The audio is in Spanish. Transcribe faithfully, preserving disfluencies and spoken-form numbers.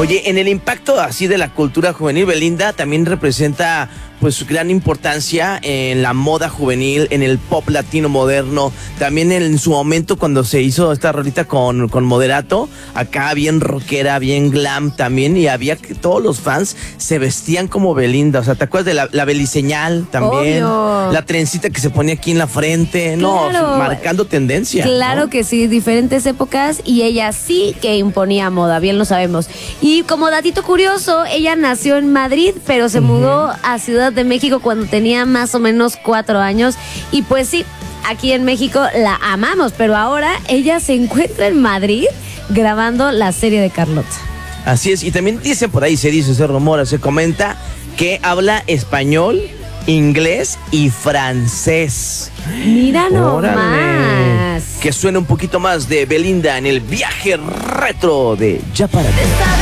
Oye, en el impacto así de la cultura juvenil, Belinda también representa pues su gran importancia en la moda juvenil, en el pop latino moderno, también en su momento cuando se hizo esta rolita con, con Moderato, acá bien rockera, bien glam también, y había que todos los fans se vestían como Belinda, o sea, ¿te acuerdas de la, la beliseñal también? Obvio. La trencita que se ponía aquí en la frente, no, Claro. marcando tendencia. Claro, ¿no? que sí, diferentes épocas, y ella sí que imponía moda, bien lo sabemos. Y como datito curioso, ella nació en Madrid, pero se uh-huh. mudó a Ciudad de México cuando tenía más o menos cuatro años. Y pues sí, aquí en México la amamos, pero ahora ella se encuentra en Madrid grabando la serie de Carlota. Así es, y también dicen por ahí, se dice, se rumora, se comenta que habla español, inglés y francés. Mira nomás. Que suena un poquito más de Belinda en el viaje retro de Ya para ti.